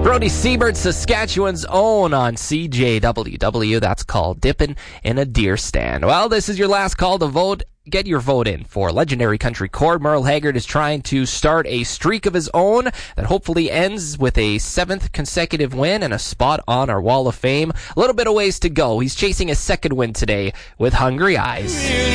Brody Siebert, Saskatchewan's own on CJWW. That's called Dippin' in a Deer Stand. Well, this is your last call to vote. Get your vote in for legendary country chord. Merle Haggard is trying to start a streak of his own that hopefully ends with a 7th consecutive win and a spot on our Wall of Fame. A little bit of ways to go. He's chasing a second win today with Hungry Eyes.